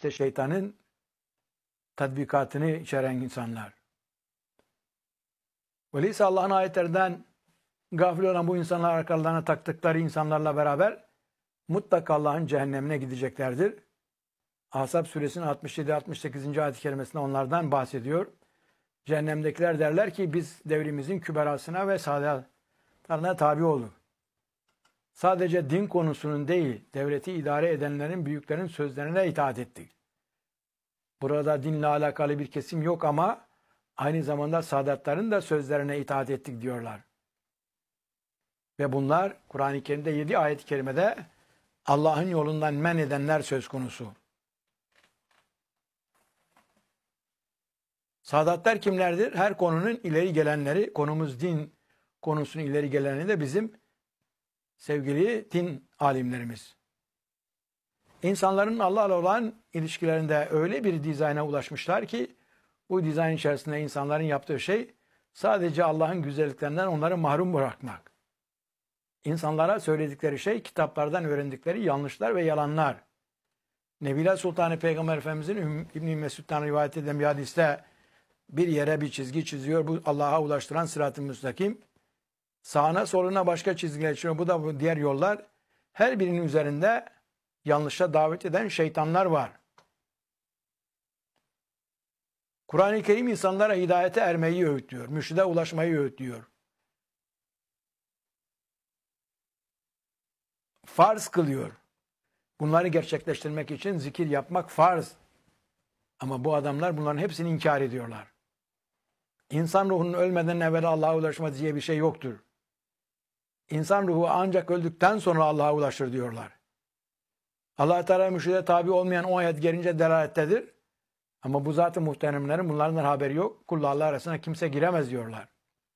işte şeytanın tatbikatını içeren insanlar. Öyleyse Allah'ın ayetlerinden gafil olan bu insanlar arkalarına taktıkları insanlarla beraber mutlaka Allah'ın cehennemine gideceklerdir. Ahzab suresinin 67-68. ayet-i kerimesinde onlardan bahsediyor. Cehennemdekiler derler ki biz devrimizin küberasına ve sadatlarına tabi olduk. Sadece din konusunun değil, devleti idare edenlerin, büyüklerin sözlerine itaat ettik. Burada dinle alakalı bir kesim yok ama aynı zamanda sadatların da sözlerine itaat ettik diyorlar. Ve bunlar Kur'an-ı Kerim'de 7 ayet-i kerimede Allah'ın yolundan men edenler söz konusu. Sadatlar kimlerdir? Her konunun ileri gelenleri, konumuz din konusunun ileri gelenleri de bizim sevgili din alimlerimiz. İnsanların Allah'la olan ilişkilerinde öyle bir dizayna ulaşmışlar ki bu dizayn içerisinde insanların yaptığı şey sadece Allah'ın güzelliklerinden onları mahrum bırakmak. İnsanlara söyledikleri şey kitaplardan öğrendikleri yanlışlar ve yalanlar. Nebiler Sultanı Peygamber Efendimizin İbn-i Mesud'dan rivayet edilen bir hadiste bir yere bir çizgi çiziyor. Bu Allah'a ulaştıran sırat-ı müstakim. Sağına soluna başka çizgiler çiziyor. Bu da bu diğer yollar. Her birinin üzerinde yanlışa davet eden şeytanlar var. Kur'an-ı Kerim insanlara hidayete ermeyi öğütlüyor. Mürşide ulaşmayı öğütlüyor. Farz kılıyor. Bunları gerçekleştirmek için zikir yapmak farz. Ama bu adamlar bunların hepsini inkar ediyorlar. İnsan ruhunun ölmeden evvel Allah'a ulaşma diye bir şey yoktur. İnsan ruhu ancak öldükten sonra Allah'a ulaşır diyorlar. Allah-u Teala mürşide tabi olmayan o ayet gelince delalettedir. Ama bu zaten muhteremlerin bunlardan haberi yok. Kulla Allah arasına kimse giremez diyorlar.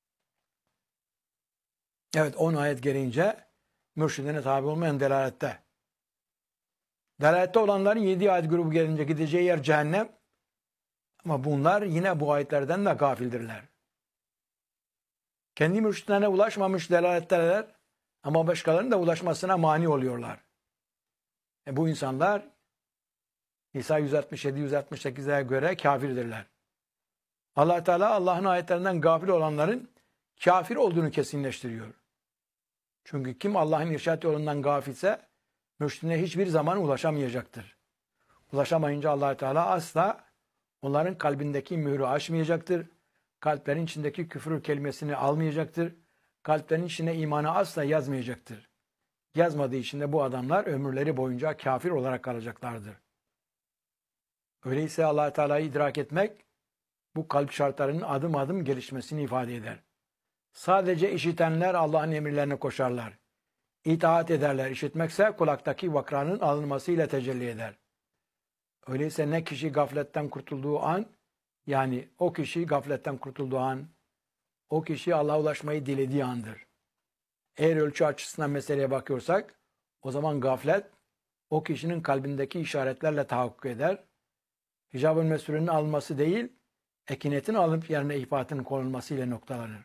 Evet 10 ayet gelince mürşidine tabi olmayan delalette. Delalette olanların 7 ayet grubu gelince gideceği yer cehennem. Ama bunlar yine bu ayetlerden de gafildirler. Kendi mürşidlerine ulaşmamış delaletteler ama başkalarının da ulaşmasına mani oluyorlar. Bu insanlar İsa 167-168'e göre kafirdirler. Allah Teala Allah'ın ayetlerinden gafil olanların kafir olduğunu kesinleştiriyor. Çünkü kim Allah'ın irşat yolundan gafilse mürşidine hiçbir zaman ulaşamayacaktır. Ulaşamayınca Allah Teala asla onların kalbindeki mührü açmayacaktır. Kalplerin içindeki küfür kelimesini almayacaktır. Kalplerin içine imanı asla yazmayacaktır. Yazmadığı için de bu adamlar ömürleri boyunca kafir olarak kalacaklardır. Öyleyse Allah Teala'yı idrak etmek bu kalp şartlarının adım adım gelişmesini ifade eder. Sadece işitenler Allah'ın emirlerine koşarlar. İtaat ederler. İşitmekse kulaktaki vakranın alınmasıyla tecelli eder. Öyleyse ne kişi gafletten kurtulduğu an, yani o kişi gafletten kurtulduğu an, o kişi Allah'a ulaşmayı dilediği andır. Eğer ölçü açısından meseleye bakıyorsak, o zaman gaflet, o kişinin kalbindeki işaretlerle tahakkuk eder. Hicab-ı mesulünün alınması değil, ekinetin alınıp yerine ihbatının konulması ile noktalanır.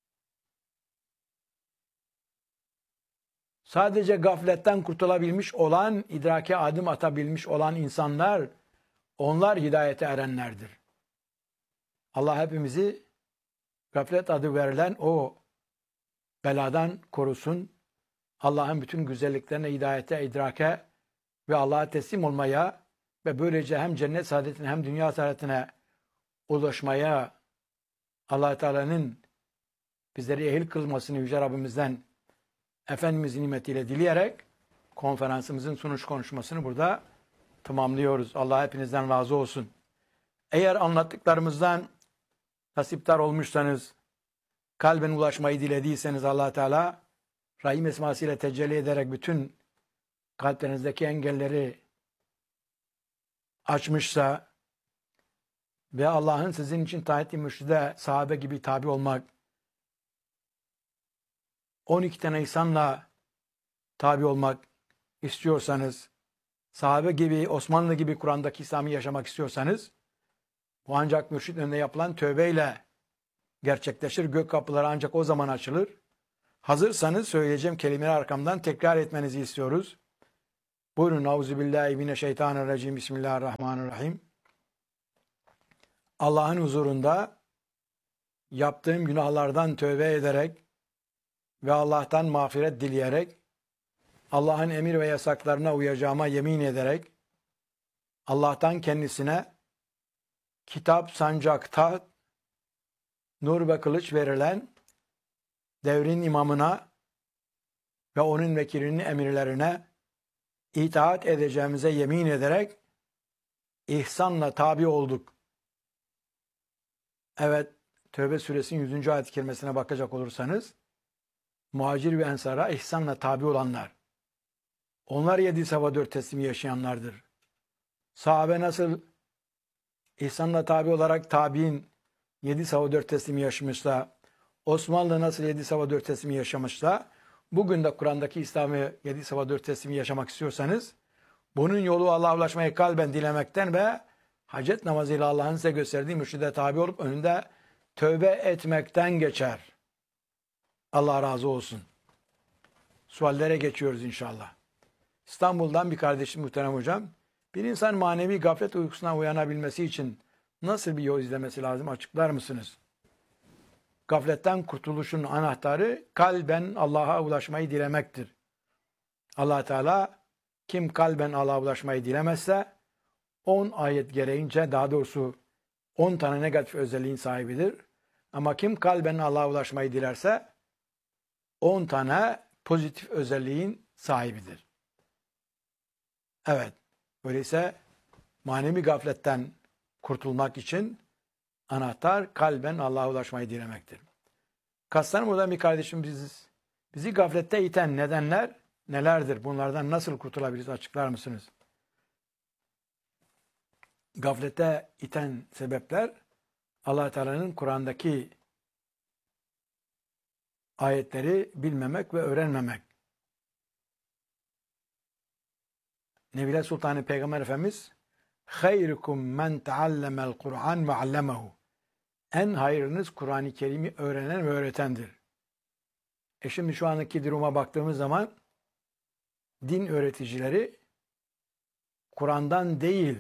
Sadece gafletten kurtulabilmiş olan, idrake adım atabilmiş olan insanlar, onlar hidayete erenlerdir. Allah hepimizi gaflet adı verilen o beladan korusun. Allah'ın bütün güzelliklerine, hidayete, idrake ve Allah'a teslim olmaya ve böylece hem cennet saadetine hem dünya saadetine ulaşmaya Allah Teala'nın bizleri ehil kılmasını Yüce Rabbimizden Efendimizin nimetiyle dileyerek konferansımızın sunuş konuşmasını burada tamamlıyoruz. Allah hepinizden razı olsun. Eğer anlattıklarımızdan nasiptar olmuşsanız, kalben ulaşmayı dilediyseniz Allah Teala Rahim esmasıyla tecelli ederek bütün kalplerinizdeki engelleri açmışsa ve Allah'ın sizin için tayin ettiği mürşide sahabe gibi tabi olmak, 12 tane insanla tabi olmak istiyorsanız, sahabe gibi, Osmanlı gibi Kur'an'daki İslam'ı yaşamak istiyorsanız, bu ancak mürşid önünde yapılan tövbeyle gerçekleşir. Gök kapıları ancak o zaman açılır. Hazırsanız söyleyeceğim kelimeleri arkamdan tekrar etmenizi istiyoruz. Buyurun. Euzubillahimineşşeytanirracim. Bismillahirrahmanirrahim. Allah'ın huzurunda yaptığım günahlardan tövbe ederek ve Allah'tan mağfiret dileyerek, Allah'ın emir ve yasaklarına uyacağıma yemin ederek, Allah'tan kendisine kitap, sancak, taht, nur ve kılıç verilen devrin imamına ve onun vekilinin emirlerine itaat edeceğimize yemin ederek ihsanla tabi olduk. Evet, Tevbe suresinin 100. ayet-i kerimesine bakacak olursanız, muhacir ve ensara ihsanla tabi olanlar, onlar 7 sabah 4 teslimi yaşayanlardır. Sahabe nasıl ihsanla tabi olarak tabi'in 7 sabah 4 teslimi yaşamışsa, Osmanlı nasıl 7 sabah 4 teslimi yaşamışsa, bugün de Kur'an'daki İslam'ı 7 sabah 4 teslimi yaşamak istiyorsanız, bunun yolu Allah'a ulaşmayı kalben dilemekten ve hacet namazıyla Allah'ın size gösterdiği mürşide tabi olup önünde tövbe etmekten geçer. Allah razı olsun. Suallere geçiyoruz inşallah. İstanbul'dan bir kardeşim, muhterem hocam, bir insan manevi gaflet uykusuna uyanabilmesi için nasıl bir yol izlemesi lazım, açıklar mısınız? Gafletten kurtuluşun anahtarı kalben Allah'a ulaşmayı dilemektir. Allah Teala kim kalben Allah'a ulaşmayı dilemezse 10 ayet gereğince, daha doğrusu 10 tane negatif özelliğin sahibidir. Ama kim kalben Allah'a ulaşmayı dilerse 10 tane pozitif özelliğin sahibidir. Evet, öyleyse manevi gafletten kurtulmak için anahtar kalben Allah'a ulaşmayı dilemektir. Kastamonu'dan bir kardeşim bizi gaflette iten nedenler nelerdir? Bunlardan nasıl kurtulabiliriz? Açıklar mısınız? Gaflete iten sebepler Allah Teala'nın Kur'an'daki ayetleri bilmemek ve öğrenmemek. Nebile Sultanı Peygamber Efendimiz "Hayrukum men taallemel Kur'an ve allemehu." En hayırınız Kur'an-ı Kerim'i öğrenen ve öğretendir. Şimdi şu andaki duruma baktığımız zaman din öğreticileri Kur'an'dan değil,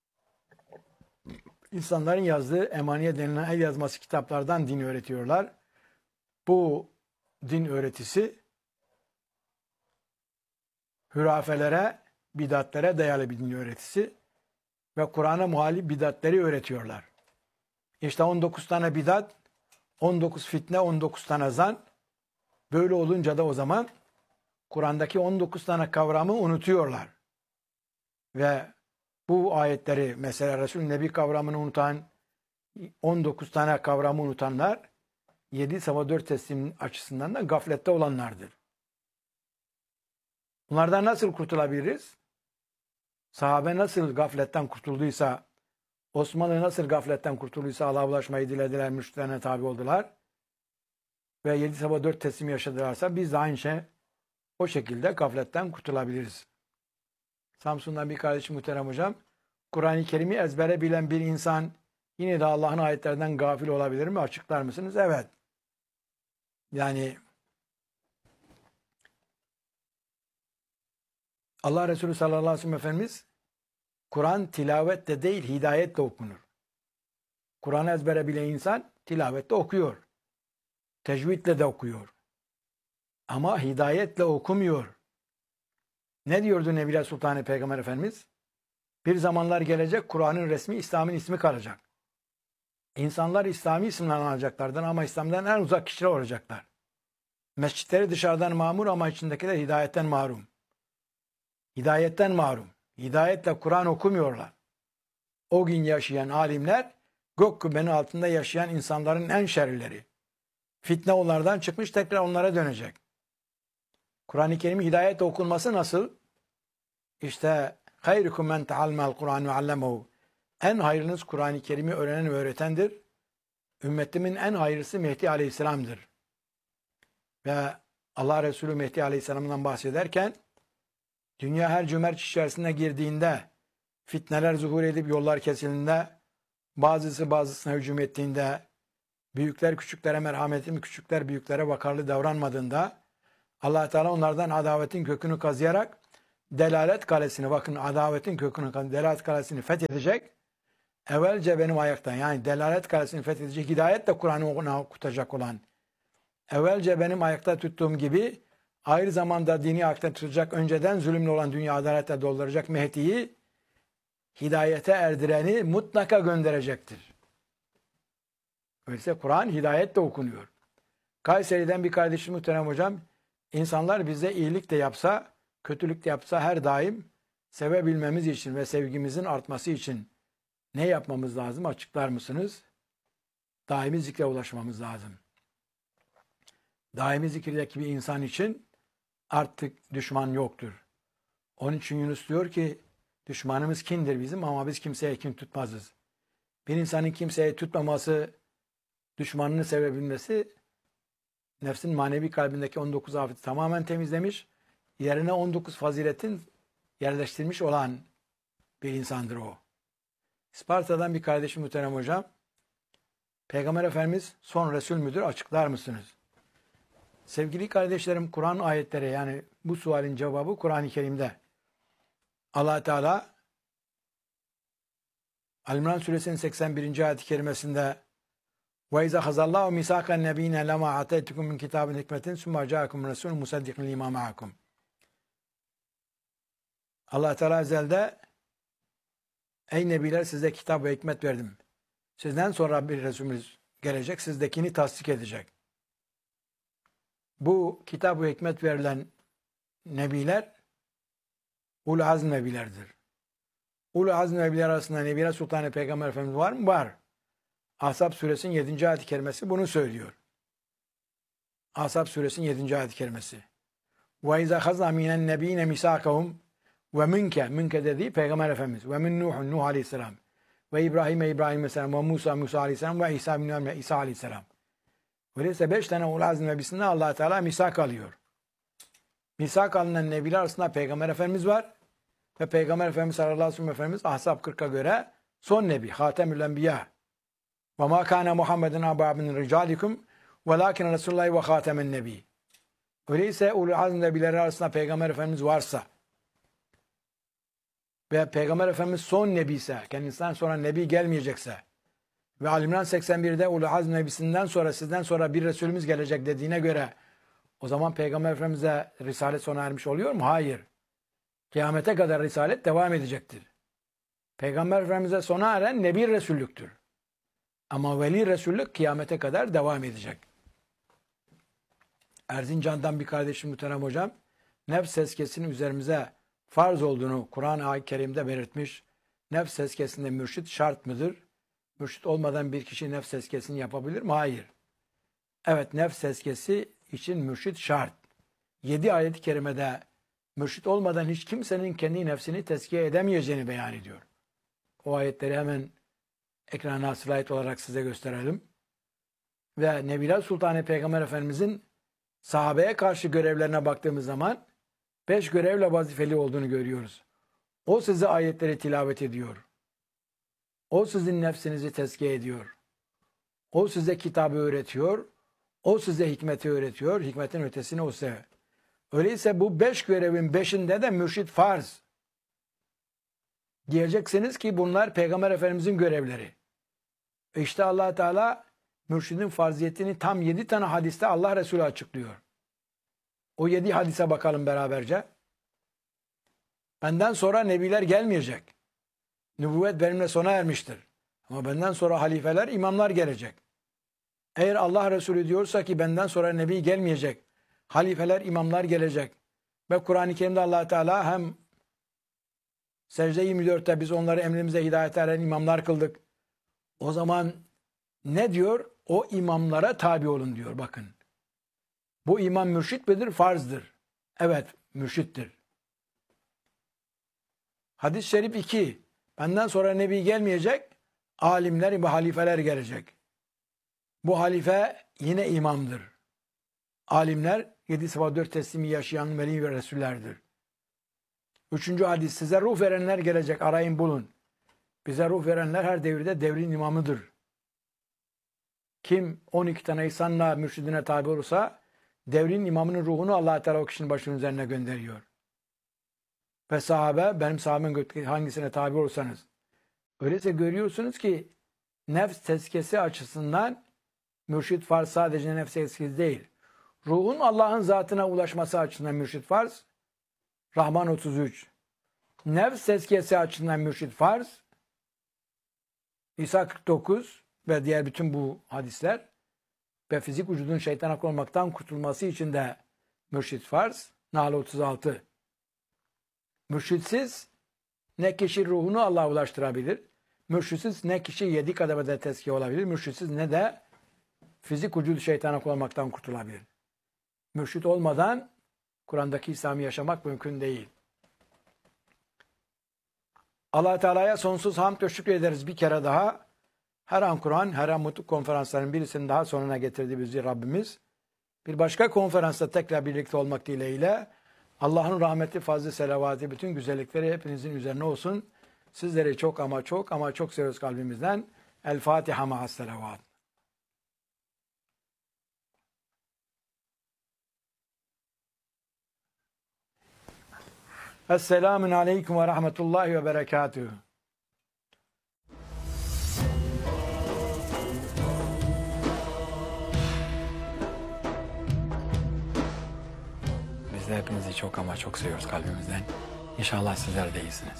insanların yazdığı emaniye denilen el yazması kitaplardan din öğretiyorlar. Bu din öğretisi hürafelere, bidatlere dayalı bir din öğretisi ve Kur'an'a muhalif bidatleri öğretiyorlar. İşte 19 tane bidat, 19 fitne, 19 tane zan. Böyle olunca da o zaman Kur'an'daki 19 tane kavramı unutuyorlar. Ve bu ayetleri, mesela Resul-i Nebi kavramını unutan, 19 tane kavramı unutanlar 7 sabah 4 teslim açısından da gaflette olanlardır. Bunlardan nasıl kurtulabiliriz? Sahabe nasıl gafletten kurtulduysa, Osmanlı nasıl gafletten kurtulduysa Allah'a ulaşmayı dilediler, mürşitlerine tabi oldular ve 7 sabah 4 teslim yaşadılarsa biz de aynı şey o şekilde gafletten kurtulabiliriz. Samsun'dan bir kardeşim, muhterem hocam, Kur'an-ı Kerim'i ezbere bilen bir insan yine de Allah'ın ayetlerinden gafil olabilir mi? Açıklar mısınız? Evet. Yani Allah Resulü sallallahu aleyhi ve sellem Efendimiz Kur'an tilavetle değil hidayetle okunur. Kur'an ezbere bilen insan tilavetle okuyor. Tecvidle de okuyor. Ama hidayetle okumuyor. Ne diyordu Nebile Sultanı Peygamber Efendimiz? Bir zamanlar gelecek, Kur'an'ın resmi İslam'ın ismi kalacak. İnsanlar İslami isimle anılacaklardan ama İslam'dan en uzak kişiler olacaklar. Mescitleri dışarıdan mamur ama içindekiler hidayetten mahrum. Hidayetten mahrum. Hidayetle Kur'an okumuyorlar. O gün yaşayan alimler gök kubbenin altında yaşayan insanların en şerlileri. Fitne onlardan çıkmış, tekrar onlara dönecek. Kur'an-ı Kerim'in hidayetle okunması nasıl? İşte hayrukum men ta'allemel Kur'an ve allemehu. En hayırınız Kur'an-ı Kerim'i öğrenen ve öğretendir. Ümmetimin en hayırlısı Mehdi Aleyhisselam'dır. Ve Allah Resulü Mehdi Aleyhisselam'dan bahsederken dünya her cömert içerisine girdiğinde, fitneler zuhur edip yollar kesildiğinde, bazısı bazısına hücum ettiğinde, büyükler küçüklere merhametli, küçükler büyüklere vakarlı davranmadığında, Allah Teala onlardan adavetin kökünü kazıyarak Delalet kalesini, bakın adavetin kökünü, delalet kalesini fethedecek. Evvelce benim ayaktan, yani delalet kalesini fethedecek, hidayet de Kur'an'ı okutacak olan, evvelce benim ayakta tuttuğum gibi ayrı zamanda dini ayakta tutacak, önceden zulümlü olan dünya adaletle dolduracak Mehdi'yi, hidayete erdireni mutlaka gönderecektir. Öyleyse Kur'an hidayetle okunuyor. Kayseri'den bir kardeşim, muhterem hocam, insanlar bize iyilik de yapsa, kötülük de yapsa her daim sevebilmemiz için ve sevgimizin artması için ne yapmamız lazım, açıklar mısınız? Daimi zikre ulaşmamız lazım. Daimi zikirdeki bir insan için artık düşman yoktur. Onun için Yunus diyor ki, düşmanımız kindir bizim ama biz kimseye kin tutmazız. Bir insanın kimseye tutmaması, düşmanını sevebilmesi, nefsin manevi kalbindeki 19 afeti tamamen temizlemiş, yerine 19 faziletin yerleştirmiş olan bir insandır o. Isparta'dan bir kardeşim, muhterem hocam, Peygamber Efendimiz son Resul müdür, açıklar mısınız? Sevgili kardeşlerim, Kur'an ayetleri, yani bu sualin cevabı Kur'an-ı Kerim'de. Allah Teala Al-İmran suresinin 81. ayet-i kerimesinde وَاِذَا خَزَ اللّٰهُ مِسَاقَ النَّب۪ينَ لَمَا عَتَيْتُكُمْ مِنْ كِتَابٍ حِكْمَةٍ ثُمَّ جَاءَكُمْ رَسُولٌ مُصَدِّقٌ لِمَا مَعَكُمْ. Allah Teala ezelde, ey nebiler, size kitap ve hikmet verdim. Sizden sonra bir Resulümüz gelecek, sizdekini tasdik edecek. Bu kitap ve hikmet verilen nebiler Ul-i Azm nebilerdir. Ul-i Azm nebiler arasında Nebiler Sultanı Peygamber Efendimiz var mı? Var. Ahzab suresinin 7. ayet-i kerimesi bunu söylüyor. Ahzab suresinin 7. ayet-i kerimesi. وَاِذَا خَزْنَا مِنَ النَّب۪ينَ مِسَاقَهُمْ وَمِنْكَ dediği Peygamber Efendimiz. وَمِنْ Nuh aleyhisselam. Ve İbrahim aleyhisselam. Ve Musa aleyhisselam. Ve İsa aleyhisselam. Öyleyse 5 tane Ul-i Azm nebisinden Allah Teala misak alıyor. Misak alınan nebiler arasında Peygamber Efendimiz var. Ve Peygamber Efendimiz sallallahu aleyhi ve sellem Efendimiz Ahzab 40'a göre son nebi. Hatemül Enbiya. وَمَا كَانَ مُحَمَّدٌ أَبَا مِنْ رِجَالِكُمْ وَلَاكِنْ رَسُولُ اللّٰهِ وَخَاتَمَ النَّبِيِّ. Öyleyse Ul-i Azm nebileri arasında Peygamber Efendimiz varsa ve Peygamber Efendimiz son nebi ise, kendisinden sonra nebi gelmeyecekse ve Al-İmran 81'de Ul-i Azm nebisinden sonra sizden sonra bir Resulümüz gelecek dediğine göre o zaman Peygamber Efendimiz'e Risalet sona ermiş oluyor mu? Hayır. Kıyamete kadar Risalet devam edecektir. Peygamber Efendimiz'e sona eren Nebi Resullüktür. Ama Veli Resullük kıyamete kadar devam edecek. Erzincan'dan bir kardeşim, muhterem hocam, nefs tezkiyesinin üzerimize farz olduğunu Kur'an-ı Kerim'de belirtmiş. Nefs tezkiyesinde mürşit şart mıdır? Mürşit olmadan bir kişi nefs tezkiyesini yapabilir mi? Hayır. Evet, nefs tezkiyesi için mürşit şart. 7 ayet-i kerimede mürşit olmadan hiç kimsenin kendi nefsini tezkiye edemeyeceğini beyan ediyor. O ayetleri hemen ekrana slide olarak size gösterelim. Ve Nebiler Sultanı Peygamber Efendimizin sahabeye karşı görevlerine baktığımız zaman 5 görevle vazifeli olduğunu görüyoruz. O size ayetleri tilavet ediyor. O sizin nefsinizi tezkiye ediyor. O size kitabı öğretiyor. O size hikmeti öğretiyor. Hikmetin ötesini o size. Öyleyse bu 5 görevin 5'inde de mürşit farz. Diyeceksiniz ki bunlar Peygamber Efendimizin görevleri. İşte Allah Teala mürşidin farziyetini tam 7 tane hadiste Allah Resulü açıklıyor. O 7 hadise bakalım beraberce. Benden sonra nebiler gelmeyecek. Nübüvvet benimle sona ermiştir. Ama benden sonra halifeler, imamlar gelecek. Eğer Allah Resulü diyorsa ki benden sonra nebi gelmeyecek, halifeler, imamlar gelecek ve Kur'an-ı Kerim'de Allah Teala hem Secde 24'te biz onları emrimize hidayet eren imamlar kıldık. O zaman ne diyor? O imamlara tabi olun diyor, bakın. Bu imam mürşit midir? Farzdır. Evet, mürşittir. Hadis-i şerif 2. Benden sonra nebi gelmeyecek, alimler ve halifeler gelecek. Bu halife yine imamdır. Alimler 7 sıfat 4 teslimi yaşayan veli ve resullerdir. 3. hadis, size ruh verenler gelecek, arayın bulun. Bize ruh verenler her devirde devrin imamıdır. Kim 12 tane ihsanla mürşidine tabi olursa devrin imamının ruhunu Allah Teala o kişinin başının üzerine gönderiyor. ve sahabe, benim sahabemin hangisine tabi olursanız. Öyleyse görüyorsunuz ki nefs tezkiyesi açısından mürşid farz sadece nefs tezkiyesi değil. Ruhun Allah'ın zatına ulaşması açısından mürşid farz. Rahman 33. Nefs tezkiyesi açısından mürşid farz. İsa 49 ve diğer bütün bu hadisler ve fizik vücudun şeytana konmaktan kurtulması için de mürşid farz. Nahl 36. Mürşidsiz ne kişi ruhunu Allah'a ulaştırabilir. Mürşidsiz ne kişi 7 kademede tezkiye olabilir. Mürşidsiz ne de fizik vücudu şeytana konmaktan kurtulabilir. Mürşid olmadan Kur'an'daki İslam'ı yaşamak mümkün değil. Allah Teala'ya sonsuz hamd ve şükür ederiz bir kere daha. Her an Kur'an, her an Mutluluk Konferanslarının birisinin daha sonuna getirdi bizi Rabbimiz. Bir başka konferansta tekrar birlikte olmak dileğiyle Allah'ın rahmeti, fazlı selavatı, bütün güzellikleri hepinizin üzerine olsun. Sizleri çok ama çok ama çok seviyoruz kalbimizden. El Fatiha ma'as selavat. Esselamun aleyküm ve rahmetullahi ve berekatühü. Biz de hepinizi çok ama çok seviyoruz kalbimizden. İnşallah sizler de iyisiniz.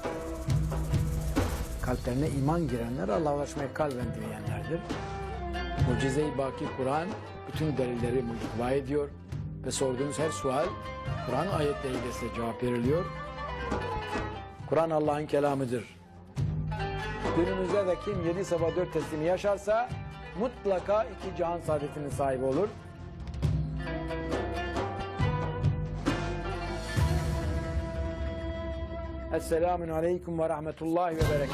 Kalplerine iman girenler Allah'a ulaşmayı kalben dileyenlerdir. Mucize-i Baki Kur'an bütün delilleri mucize ediyor ve sorduğunuz her sual Kur'an ayetleriyle size cevap veriliyor. Kur'an Allah'ın kelamıdır. Günümüzde de kim 7 sabah 4 teslimi yaşarsa mutlaka 2 cihan saadetinin sahibi olur. Esselamun aleyküm ve rahmetullahi ve berekatuhu.